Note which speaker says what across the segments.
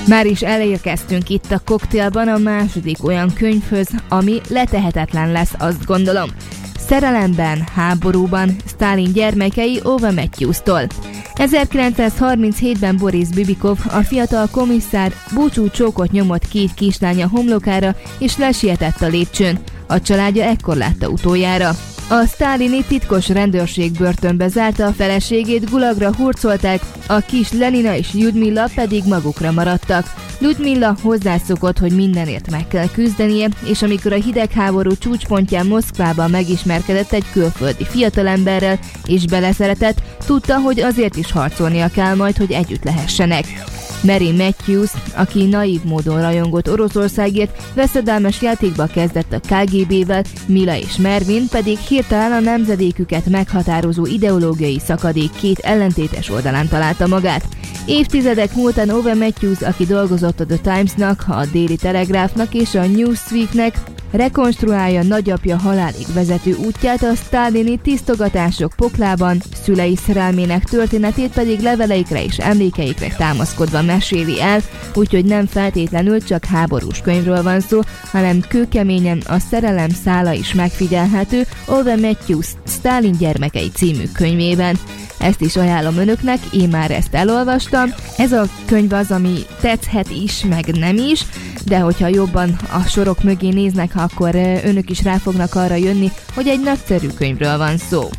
Speaker 1: Már is elérkeztünk itt a koktélban a második olyan könyvhöz, ami letehetetlen lesz, azt gondolom. Szerelemben, háborúban, Sztálin gyermekei Ove Matthews-tól. 1937-ben Boris Bibikov, a fiatal komisszár búcsú csókot nyomott két kislánya homlokára és lesietett a lépcsőn. A családja ekkor látta utoljára. A sztálini titkos rendőrség börtönbe zárta a feleségét, gulagra hurcolták, a kis Lenina és Ljudmila pedig magukra maradtak. Ljudmila hozzászokott, hogy mindenért meg kell küzdenie, és amikor a hidegháború csúcspontján Moszkvában megismerkedett egy külföldi fiatalemberrel és beleszeretett, tudta, hogy azért is harcolnia kell majd, hogy együtt lehessenek. Mary Matthews, aki naív módon rajongott Oroszországért, veszedelmes játékba kezdett a KGB-vel, Mila és Mervin pedig hirtelen a nemzedéküket meghatározó ideológiai szakadék két ellentétes oldalán találta magát. Évtizedek múltán Ove Matthews, aki dolgozott a The Times-nak, a Daily Telegraphnak és a Newsweeknek, rekonstruálja nagyapja halálig vezető útját a sztálini tisztogatások poklában, szülei szerelmének történetét pedig leveleikre és emlékeikre támaszkodva meséli el, úgyhogy nem feltétlenül csak háborús könyvről van szó, hanem kőkeményen a szerelem szála is megfigyelhető Ove Matthews Sztálin gyermekei című könyvében. Ezt is ajánlom önöknek, én már ezt elolvastam. Ez a könyv az, ami tetszhet is, meg nem is, de hogyha jobban a sorok mögé néznek, akkor önök is rá fognak arra jönni, hogy egy nagyszerű könyvről van szó.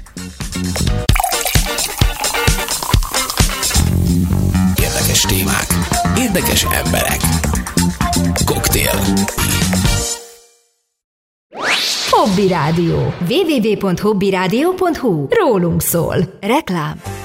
Speaker 2: Érdekes témák, érdekes emberek. Koktél.
Speaker 3: Hobby Rádió. www.hobbyradio.hu. Rólunk szól. Reklám.